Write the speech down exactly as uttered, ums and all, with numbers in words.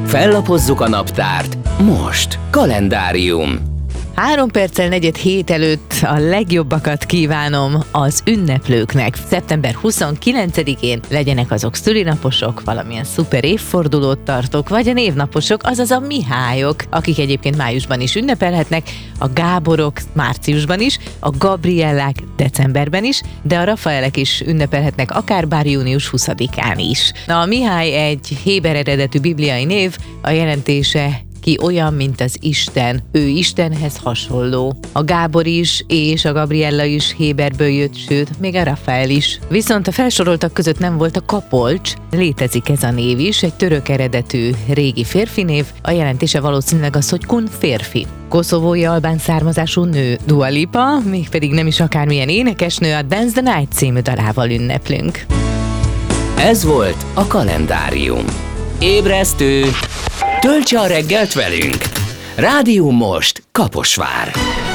Fellapozzuk a naptárt. Most kalendárium. Három perccel negyed hét előtt a legjobbakat kívánom az ünneplőknek. szeptember huszonkilencedikén legyenek azok szülinaposok, valamilyen szuper évfordulót tartok, vagy a névnaposok, azaz a Mihályok, akik egyébként májusban is ünnepelhetnek, a Gáborok márciusban is, a Gabriellák decemberben is, de a Rafaelek is ünnepelhetnek akár bár június huszadikán is. Na, a Mihály egy héber eredetű bibliai név, a jelentése ki olyan, mint az Isten, ő Istenhez hasonló. A Gábor is és a Gabriella is héberből jött, sőt, még a Rafael is. Viszont a felsoroltak között nem volt a Kapolcs, létezik ez a név is, egy török eredetű régi férfi név, a jelentése valószínűleg az, hogy kun férfi. Koszovói albán származású nő Dua Lipa, mégpedig nem is akármilyen énekesnő, a Dance the Night című dalával ünneplünk. Ez volt a kalendárium. Ébresztő! Töltse a reggelt velünk! Rádió Most, Kaposvár.